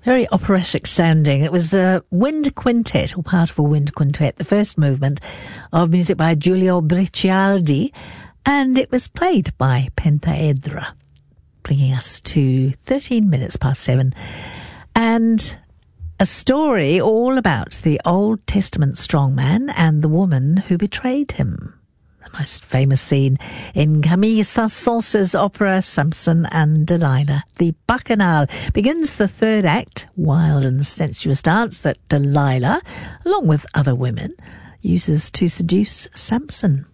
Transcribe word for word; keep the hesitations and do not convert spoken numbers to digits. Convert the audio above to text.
Very operatic sounding. It was a wind quintet, or part of a wind quintet, the first movement of music by Giulio Bricialdi, and it was played by Pentaedra, bringing us to thirteen minutes past seven. And a story all about the Old Testament strongman and the woman who betrayed him. The most famous scene in Camille Saint-Saëns's opera Samson and Delilah. The Bacchanal begins the third act, wild and sensuous dance that Delilah, along with other women, uses to seduce Samson.